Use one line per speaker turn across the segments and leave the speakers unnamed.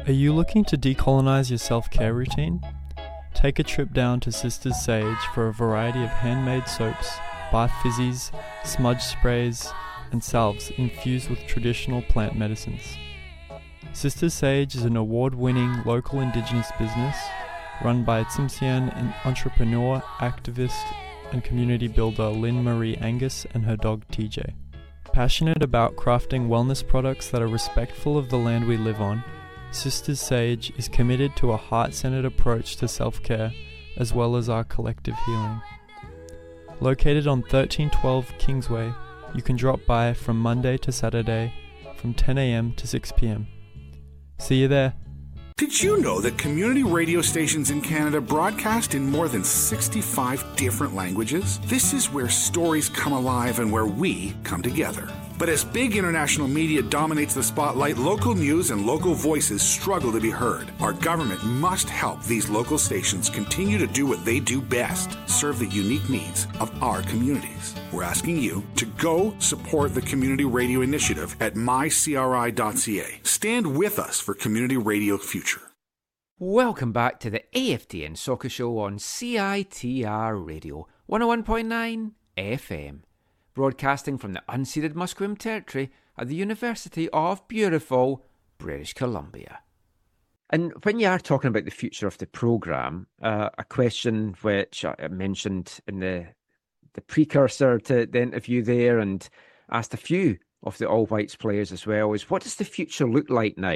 Are you looking to decolonize your self-care routine? Take a trip down to Sisters Sage for a variety of handmade soaps, bath fizzies, smudge sprays, and salves infused with traditional plant medicines. Sisters Sage is an award-winning local Indigenous business run by Tsimshian entrepreneur, activist, and community builder Lynn Marie Angus and her dog TJ. Passionate about crafting wellness products that are respectful of the land we live on, Sisters Sage is committed to a heart-centered approach to self-care as well as our collective healing. Located on 1312 Kingsway, you can drop by from Monday to Saturday from 10 a.m. to 6 p.m. See you there.
Did you know that community radio stations in Canada broadcast in more than 65 different languages? This is where stories come alive and where we come together. But as big international media dominates the spotlight, local news and local voices struggle to be heard. Our government must help these local stations continue to do what they do best, serve the unique needs of our communities. We're asking you to go support the Community Radio Initiative at mycri.ca. Stand with us for Community Radio Future.
Welcome back to the AFTN Soccer Show on CITR Radio 101.9 FM. Broadcasting from the unceded Musqueam Territory at the University of beautiful British Columbia. And when you are talking about the future of the programme, a question which I mentioned in the precursor to the interview there and asked a few of the All Whites players as well is, what does the future look like now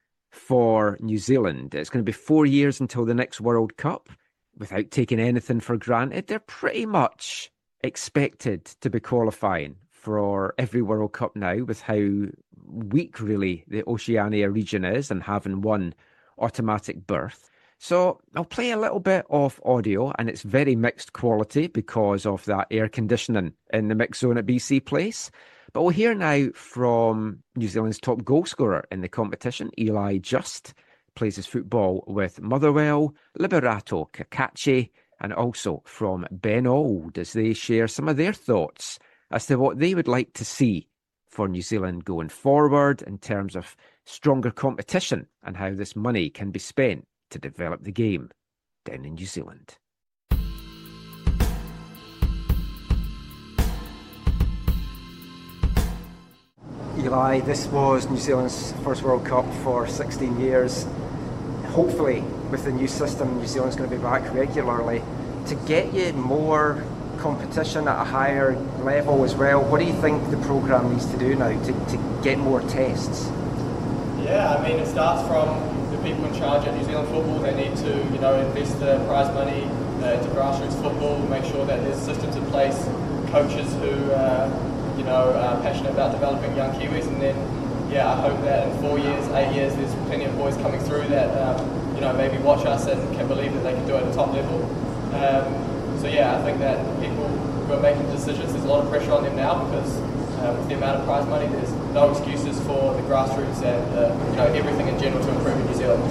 for New Zealand? It's going to be 4 years until the next World Cup. Without taking anything for granted, they're pretty much expected to be qualifying for every World Cup now, with how weak really the Oceania region is and having one automatic berth. So I'll play a little bit of audio, and it's very mixed quality because of that air conditioning in the mix zone at BC Place. But we'll hear now from New Zealand's top goal scorer in the competition, Eli Just. Plays his football with Motherwell, Liberato Cacace, and also from Ben Auld as they share some of their thoughts as to what they would like to see for New Zealand going forward in terms of stronger competition and how this money can be spent to develop the game down in New Zealand. Eli, this was New Zealand's first World Cup for 16 years. Hopefully, with the new system, New Zealand's going to be back regularly. To get you more competition at a higher level as well, what do you think the programme needs to do now to get more tests?
Yeah, I mean, it starts from the people in charge at New Zealand Football. They need to, invest the prize money into grassroots football, make sure that there's systems in place, coaches who, are passionate about developing young Kiwis, and then, I hope that in 4 years, 8 years, there's plenty of boys coming through that, maybe watch us and can believe that they can do it at the top level. I think that people who are making decisions, there's a lot of pressure on them now because with the amount of prize money, there's no excuses for the grassroots and everything in general to improve in New Zealand.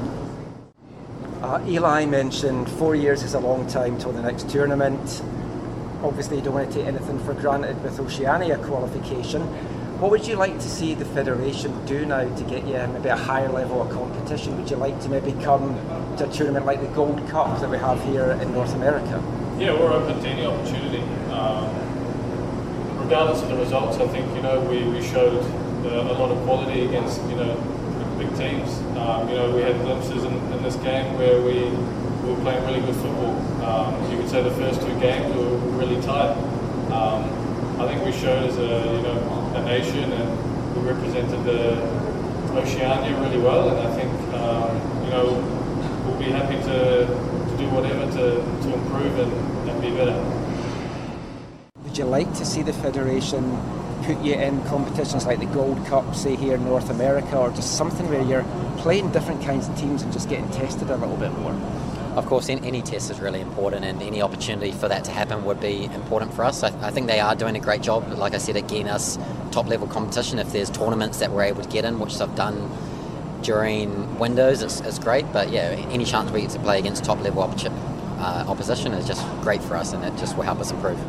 Eli mentioned 4 years is a long time till the next tournament. Obviously, you don't want to take anything for granted with Oceania qualification. What would you like to see the Federation do now to get you maybe a higher level of competition? Would you like to maybe come to a tournament like the Gold Cup that we have here in North America?
Yeah, we're open to any opportunity. Regardless of the results, I think, we showed a lot of quality against, big teams. We had glimpses in this game where we were playing really good football. You could say the first two games were really tight. I think we showed as a nation, and we represented the Oceania really well, and I think we'll be happy to do whatever to improve and be better.
Would you like to see the Federation put you in competitions like the Gold Cup, say here in North America, or just something where you're playing different kinds of teams and just getting tested a little bit more?
Of course, any test is really important, and any opportunity for that to happen would be important for us. I think they are doing a great job, like I said, at getting us top-level competition. If there's tournaments that we're able to get in, which I've done during windows, it's great. But yeah, any chance we get to play against top-level opposition is just great for us, and it just will help us improve.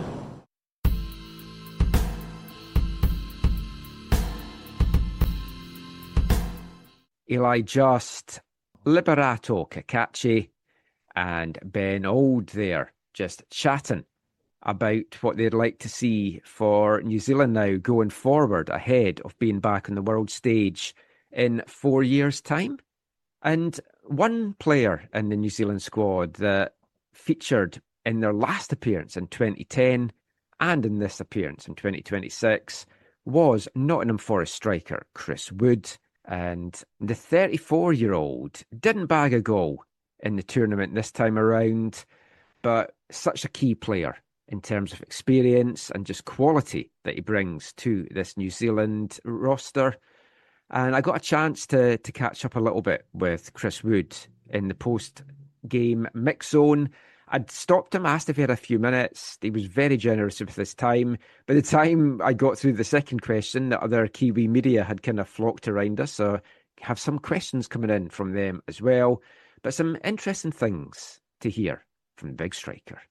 Eli Just, Liberato Cacace, and Ben Old there, just chatting about what they'd like to see for New Zealand now going forward ahead of being back on the world stage in 4 years' time. And one player in the New Zealand squad that featured in their last appearance in 2010 and in this appearance in 2026 was Nottingham Forest striker Chris Wood. And the 34-year-old didn't bag a goal in the tournament this time around, but such a key player in terms of experience and just quality that he brings to this New Zealand roster. And I got a chance to catch up a little bit with Chris Wood in the post-game mix zone. I'd stopped him, asked if he had a few minutes. He was very generous with his time. By the time I got through the second question, the other Kiwi media had kind of flocked around us, so I have some questions coming in from them as well. But some interesting things to hear from the big striker.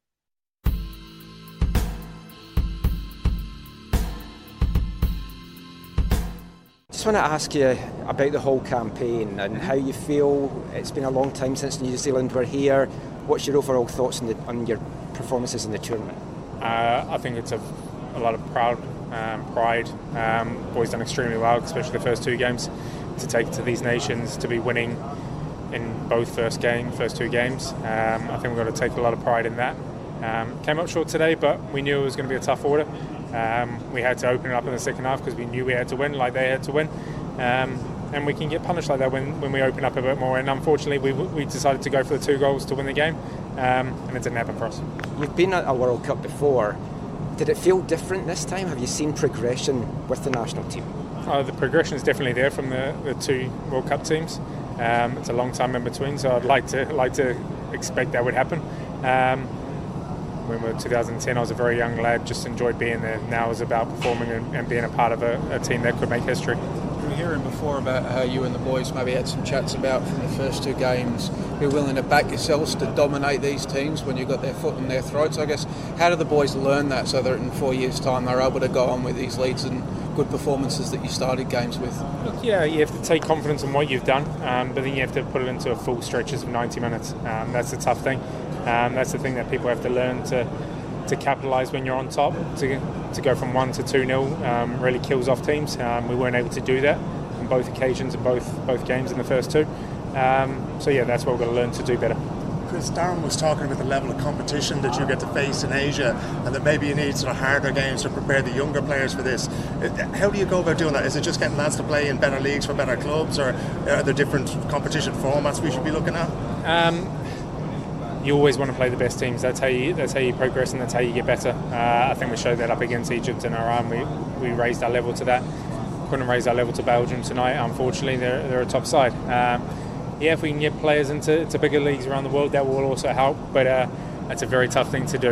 Just want to ask you about the whole campaign and how you feel. It's been a long time since New Zealand were here. What's your overall thoughts on your performances in the tournament?
I think it's a lot of pride. Boys done extremely well, especially the first two games. To take it to these nations, to be winning in both first two games. I think we've got to take a lot of pride in that. Came up short today, but we knew it was going to be a tough order. We had to open it up in the second half because we knew we had to win, like they had to win. And we can get punished like that when we open up a bit more. And unfortunately, we decided to go for the 2 goals to win the game, and it didn't happen for us.
You've been at a World Cup before. Did it feel different this time? Have you seen progression with the national team?
The progression is definitely there from the 2 World Cup teams. It's a long time in between, so I'd like to expect that would happen. When we were 2010, I was a very young lad, just enjoyed being there. Now it's about performing and being a part of a team that could make history.
We were hearing before about how you and the boys maybe had some chats about from the first 2 games. You're willing to back yourselves to dominate these teams when you've got their foot in their throats. I guess, how do the boys learn that so that in 4 years' time they're able to go on with these leads and good performances that you started games with?
Look, yeah, you have to take confidence in what you've done, but then you have to put it into a full stretches of 90 minutes. That's the tough thing. That's the thing that people have to learn to capitalise when you're on top. To go from 1 to 2-0 really kills off teams. We weren't able to do that on both occasions in both games in the first 2. So yeah, that's what we've got to learn to do better.
Chris, Darren was talking about the level of competition that you get to face in Asia, and that maybe you need sort of harder games to prepare the younger players for this. How do you go about doing that? Is it just getting lads to play in better leagues for better clubs, or are there different competition formats we should be looking at?
You always want to play the best teams. That's how you progress, and that's how you get better. I think we showed that up against Egypt and Iran. We raised our level to that. Couldn't raise our level to Belgium tonight. Unfortunately, they're a top side. If we can get players into bigger leagues around the world, that will also help. But it's a very tough thing to do.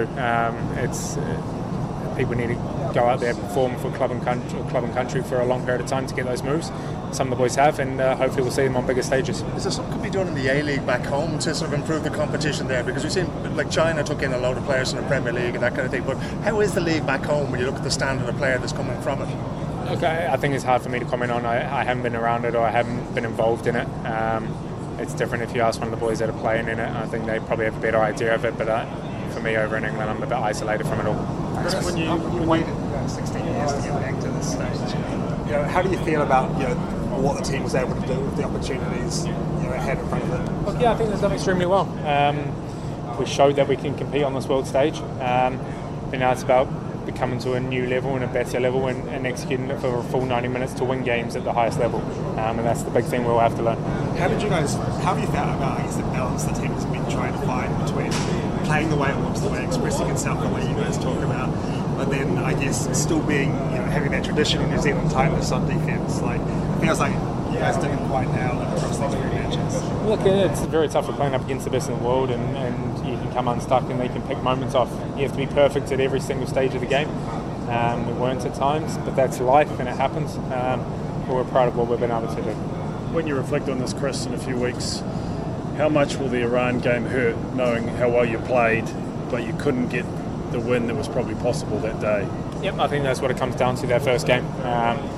People need to go out there, perform for club and country for a long period of time to get those moves. Some of the boys have, and hopefully we'll see them on bigger stages.
Is there something could be done in the A-League back home to sort of improve the competition there? Because we've seen, like, China took in a load of players from the Premier League and that kind of thing, but how is the league back home when you look at the standard of player that's coming from it?
Okay, I think it's hard for me to comment on. I haven't been around it, or I haven't been involved in it. It's different if you ask one of the boys that are playing in it. I think they probably have a better idea of it, but for me over in England, I'm a bit isolated from it all.
When you waited 16 years to get back to this stage, how do you feel about what the team was able to do with the opportunities it had in front of it?
Well, yeah, I think they've done extremely well. We showed that we can compete on this world stage. But now it's about becoming to a new level and a better level and executing it for a full 90 minutes to win games at the highest level. And that's the big thing we'll have to learn.
How have you found about, the balance the team has been trying to find between playing the way it wants to play, expressing itself the way you guys talk about, but then I guess still being, having that traditional New Zealand tightness on defence? Like, it feels like you guys didn't quite nail it across these 3 matches.
Look, it's very tough for playing up against the best in the world, and you can come unstuck and they can pick moments off. You have to be perfect at every single stage of the game. We weren't at times, but that's life and it happens. But we're proud of what we've been able to do.
When you reflect on this, Chris, in a few weeks, how much will the Iran game hurt, knowing how well you played, but you couldn't get the win that was probably possible that day?
Yep, I think that's what it comes down to, that first game.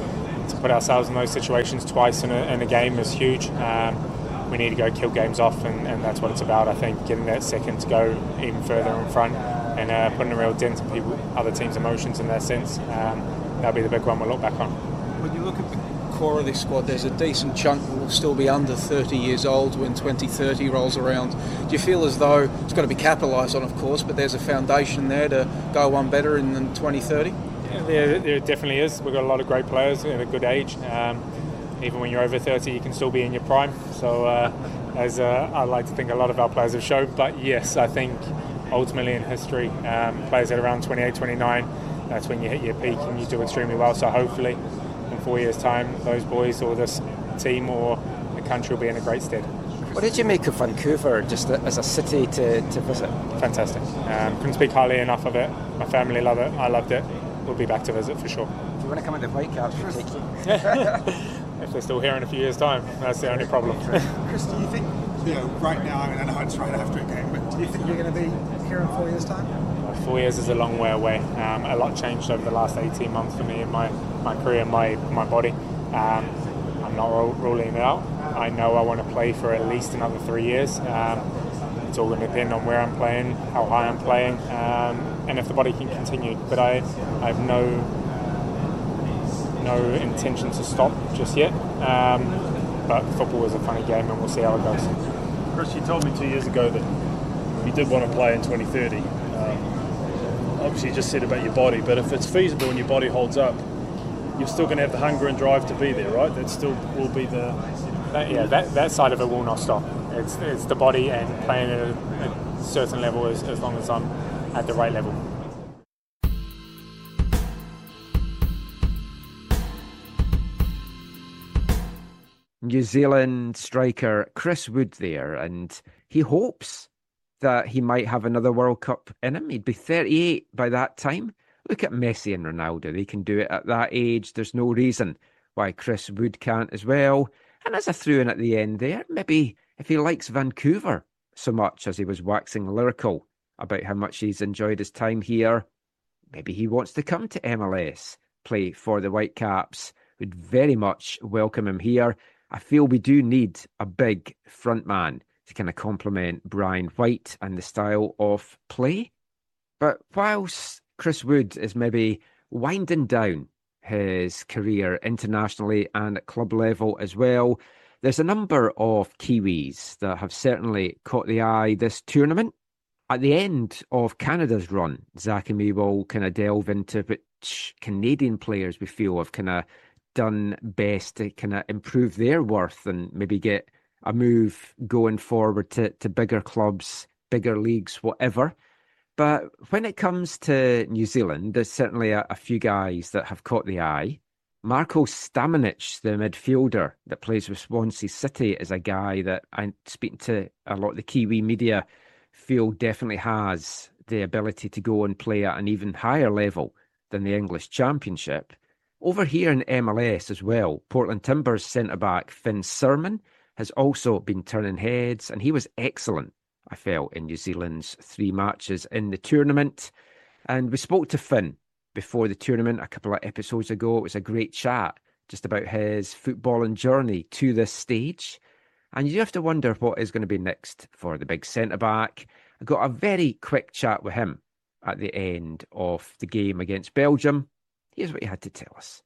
to put ourselves in those situations twice in a game is huge. We need to go kill games off, and that's what it's about. I think getting that second to go even further in front and putting a real dent in other teams' emotions in that sense, that'll be the big one we'll look back on.
When you look at the core of this squad, there's a decent chunk that will still be under 30 years old when 2030 rolls around. Do you feel as though it's got to be capitalised on, of course, but there's a foundation there to go one better in 2030?
Yeah, there definitely is. We've got a lot of great players at a good age. Even when you're over 30, you can still be in your prime. So, as I like to think a lot of our players have shown. But yes, I think ultimately in history, players at around 28, 29, that's when you hit your peak and you do extremely well. So hopefully in 4 years' time, those boys or this team or the country will be in a great stead.
What did you make of Vancouver just as a city to visit?
Fantastic. Couldn't speak highly enough of it. My family love it. I loved it. We'll be back to visit for sure.
If you want to come at the Whitecaps, we'll take you.
If they're still here in a 4 years' time, that's the only problem.
Chris, do you think, right now, I know it's right after a game, but do you think you're going to be here in 4 years' time?
4 years is a long way away. A lot changed over the last 18 months for me in my career and my body. I'm not ruling it out. I know I want to play for at least another 3 years. It's all going to depend on where I'm playing, how high I'm playing, and if the body can continue. But I have no intention to stop just yet. But football is a funny game, and we'll see how it goes.
Chris, you told me 2 years ago that you did want to play in 2030. Obviously, you just said about your body, but if it's feasible and your body holds up, you're still going to have the hunger and drive to be there, right? That still will be the...
That side of it will not stop. It's the body and playing at a certain level as long as I'm at the right level.
New Zealand striker Chris Wood there, and he hopes that he might have another World Cup in him. He'd be 38 by that time. Look at Messi and Ronaldo. They can do it at that age. There's no reason why Chris Wood can't as well. And as I threw in at the end there, maybe if he likes Vancouver so much as he was waxing lyrical about how much he's enjoyed his time here, maybe he wants to come to MLS, play for the Whitecaps. Would very much welcome him here. I feel we do need a big front man to kind of complement Brian White and the style of play. But whilst Chris Wood is maybe winding down his career internationally and at club level as well, there's a number of Kiwis that have certainly caught the eye this tournament. At the end of Canada's run, Zach and me will kind of delve into which Canadian players we feel have kind of done best to kind of improve their worth and maybe get a move going forward to bigger clubs, bigger leagues, whatever. But when it comes to New Zealand, there's certainly a few guys that have caught the eye. Marko Stamenic, the midfielder that plays with Swansea City, is a guy that I'm speaking to a lot of the Kiwi media feel definitely has the ability to go and play at an even higher level than the English Championship. Over here in MLS as well, Portland Timbers centre-back Finn Surman has also been turning heads, and he was excellent, I felt, in New Zealand's 3 matches in the tournament. And we spoke to Finn before the tournament a couple of episodes ago. It was a great chat just about his footballing journey to this stage. And you have to wonder what is going to be next for the big centre-back. I got a very quick chat with him at the end of the game against Belgium. Here's what he had to tell us.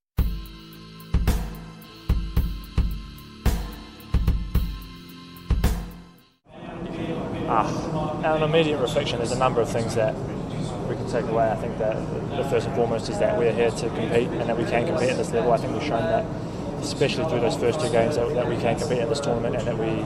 On immediate reflection, there's a number of things that we can take away. I think that the first and foremost is that we're here to compete and that we can compete at this level. I think we've shown that, especially through those first 2 games, that we can compete at this tournament and that we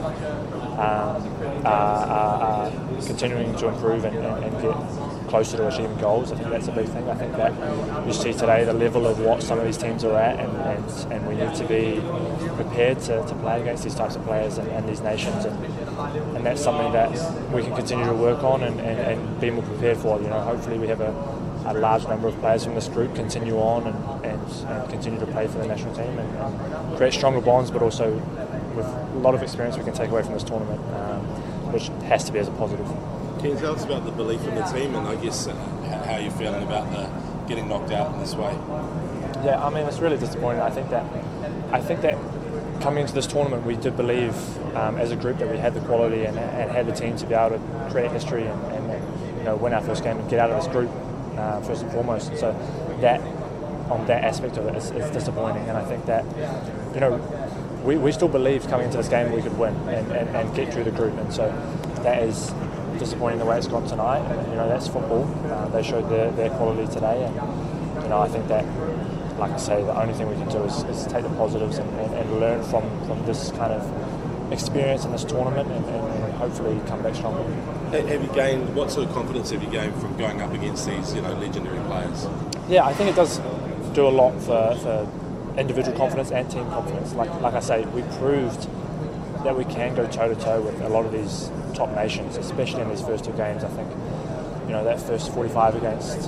are continuing to improve and get closer to achieving goals. I think that's a big thing. I think that you see today the level of what some of these teams are at, and we need to be prepared to play against these types of players and these nations, and that's something that we can continue to work on and be more prepared for. Hopefully we have a large number of players from this group continue on and continue to play for the national team and create stronger bonds, but also with a lot of experience we can take away from this tournament, which has to be as a positive.
Can you tell us about the belief in the team and I guess how you're feeling about getting knocked out in this way?
Yeah, I mean, it's really disappointing. I think that coming into this tournament, we did believe as a group that we had the quality and had the team to be able to create history and win our first game and get out of this group first and foremost. And so that, on that aspect of it, it's disappointing. And I think that we still believed coming into this game we could win and get through the group. And so that is disappointing the way it's gone tonight. And, that's football. They showed their quality today, and I think that, like I say, the only thing we can do is take the positives and learn from this kind of experience in this tournament and hopefully come back stronger.
Have you gained, what sort of confidence have you gained from going up against these legendary players?
Yeah, I think it does do a lot for individual confidence and team confidence. Like I say, we proved that we can go toe-to-toe with a lot of these top nations, especially in these first two games. I think that first 45 against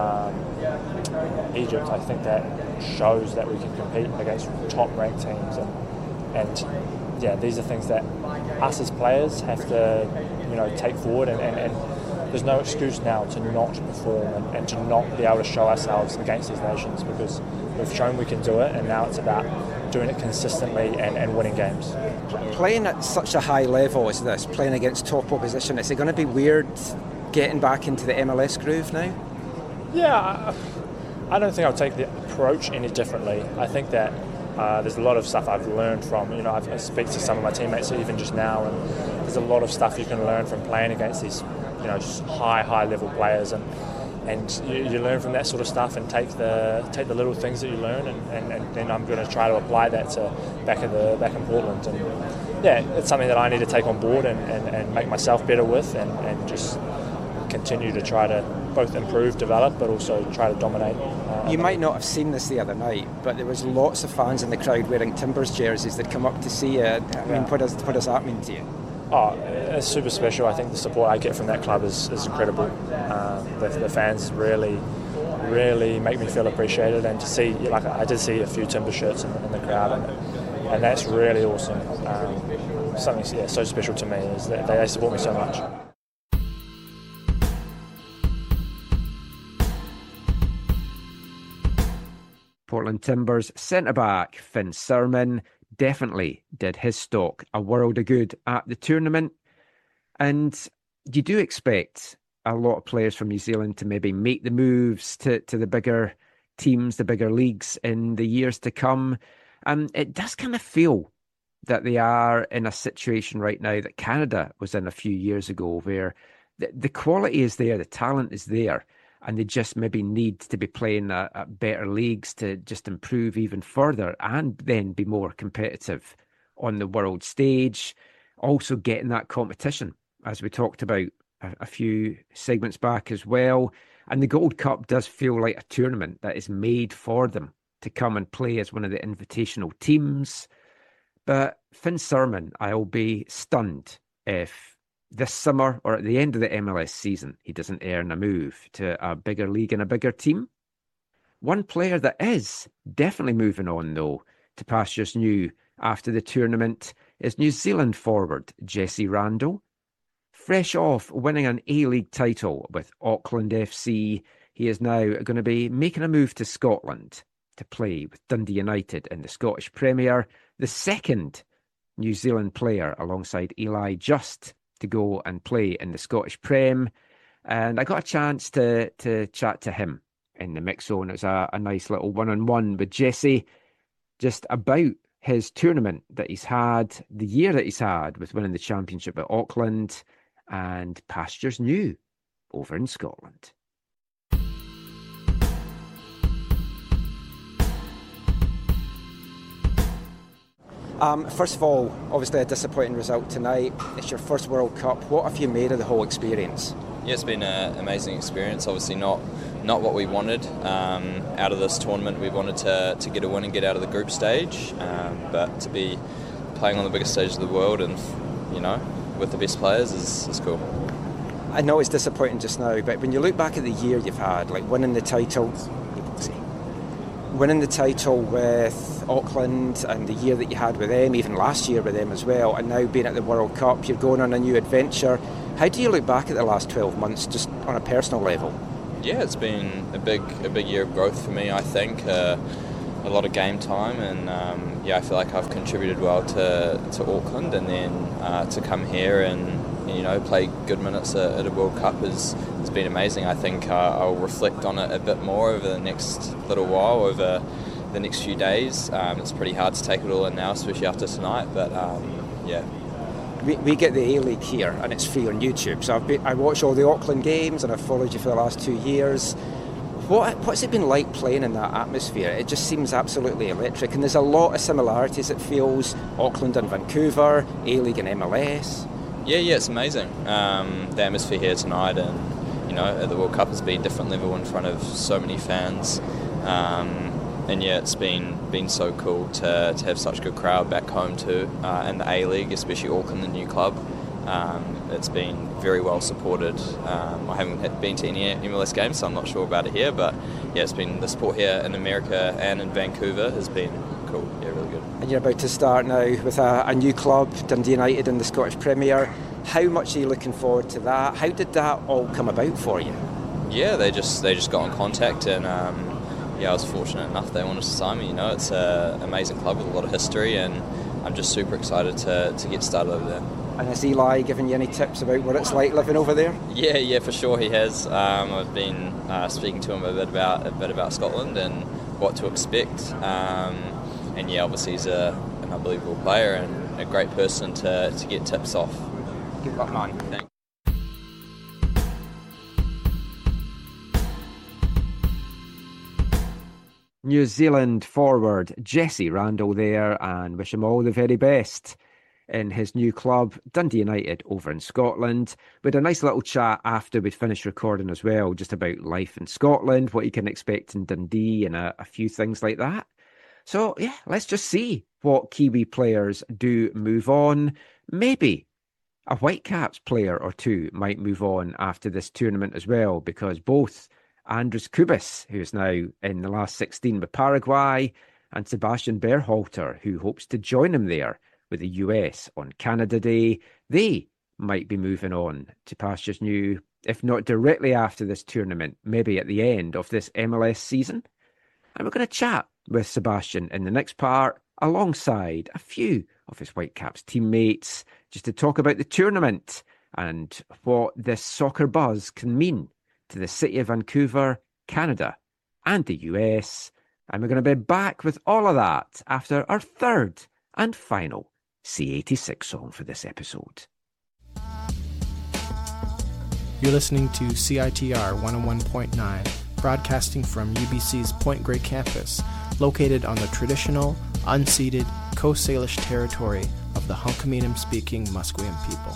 Egypt, I think that shows that we can compete against top-ranked teams, and yeah, these are things that us as players have to take forward, and there's no excuse now to not perform and to not be able to show ourselves against these nations, because we've shown we can do it, and now it's about doing it consistently and winning games.
Playing at such a high level as this, playing against top opposition, is it going to be weird getting back into the MLS groove now? Yeah,
I don't think I'll take the approach any differently. I think that there's a lot of stuff I've learned from, I speak to some of my teammates even just now, and there's a lot of stuff you can learn from playing against these, just high level players, and you learn from that sort of stuff and take the little things that you learn, and then I'm going to try to apply that to back in Portland, and yeah, it's something that I need to take on board and make myself better with, and just continue to try to both improve, develop, but also try to dominate.
You might not have seen this the other night, but there was lots of fans in the crowd wearing Timbers jerseys that come up to see you. I mean, what does that mean to you?
Oh, it's super special. I think the support I get from that club is incredible. The fans really make me feel appreciated, and to see, like I did see a few Timber shirts in the crowd, and that's really awesome. Something so special to me is that they support me so much.
Portland Timbers centre-back Finn Surman definitely did his stock a world of good at the tournament. And you do expect a lot of players from New Zealand to maybe make the moves to the bigger teams, the bigger leagues in the years to come. It does kind of feel that they are in a situation right now that Canada was in a few years ago, where the quality is there, the talent is there, and they just maybe need to be playing at better leagues to just improve even further and then be more competitive on the world stage. Also getting that competition, as we talked about a few segments back as well. And the Gold Cup does feel like a tournament that is made for them to come and play as one of the invitational teams. But Finn Surman, I'll be stunned if this summer or at the end of the MLS season he doesn't earn a move to a bigger league and a bigger team. One player that is definitely moving on, though, to pastures new after the tournament is New Zealand forward Jesse Randall. Fresh off winning an A-League title with Auckland FC, he is now going to be making a move to Scotland to play with Dundee United in the Scottish Premier, the second New Zealand player alongside Eli Just to go and play in the Scottish Prem. And I got a chance to chat to him in the mix zone. It was a nice little one-on-one with Jesse, just about his tournament that he's had, the year that he's had with winning the championship at Auckland, and pastures new over in Scotland. First of all, obviously a disappointing result tonight. It's your first World Cup. What have you made of the whole experience?
Yeah, it's been an amazing experience. Obviously not what we wanted out of this tournament. We wanted to get a win and get out of the group stage, but to be playing on the biggest stage of the world and, with the best players is cool.
I know it's disappointing just now, but when you look back at the year you've had, like winning the title with Auckland and the year that you had with them, even last year with them as well, and now being at the World Cup, you're going on a new adventure. How do you look back at the last 12 months just on a personal level?
Yeah, it's been a big year of growth for me, I think. a lot of game time, and I feel like I've contributed well to Auckland, and then to come here and play good minutes at a World Cup has been amazing. I think I'll reflect on it a bit more over the next little while, over the next few days. It's pretty hard to take it all in now, especially after tonight, but
We get the A-League here, and it's free on YouTube. So I watch all the Auckland games, and I've followed you for the last 2 years. What's it been like playing in that atmosphere? It just seems absolutely electric, and there's a lot of similarities, it feels. Auckland and Vancouver, A-League and MLS.
Yeah, it's amazing. The atmosphere here tonight, and at the World Cup has been a different level in front of so many fans. And it's been so cool to have such a good crowd back home too, and the A-League, especially Auckland, the new club. It's been very well supported. I haven't been to any MLS games, so I'm not sure about it here, but it's been the support here in America and in Vancouver has been cool. Yeah, really good.
And you're about to start now with a new club, Dundee United, in the Scottish Premier. How much are you looking forward to that? How did that all come about for you?
Yeah, they just got in contact, and I was fortunate enough they wanted to sign me. It's an amazing club with a lot of history, and I'm just super excited to get started over there.
And has Eli given you any tips about what it's like living over there?
Yeah, for sure he has. I've been speaking to him a bit about Scotland and what to expect. And obviously he's an unbelievable player and a great person to get tips off.
Good luck, man.
Thanks.
New Zealand forward Jesse Randall there, and wish him all the very best in his new club, Dundee United, over in Scotland. We had a nice little chat after we'd finished recording as well, just about life in Scotland, what you can expect in Dundee, and a few things like that. So, let's just see what Kiwi players do move on. Maybe a Whitecaps player or two might move on after this tournament as well, because both Andris Kubis, who's now in the last 16 with Paraguay, and Sebastian Berhalter, who hopes to join him there with the US on Canada Day, they might be moving on to pastures new, if not directly after this tournament, maybe at the end of this MLS season. And we're going to chat with Sebastian in the next part, alongside a few of his Whitecaps teammates, just to talk about the tournament and what this soccer buzz can mean to the city of Vancouver, Canada, and the US. And we're going to be back with all of that after our third and final C86 song for this episode.
You're listening to CITR 101.9, broadcasting from UBC's Point Grey campus, located on the traditional, unceded Coast Salish territory of the Hunkaminam-speaking Musqueam people.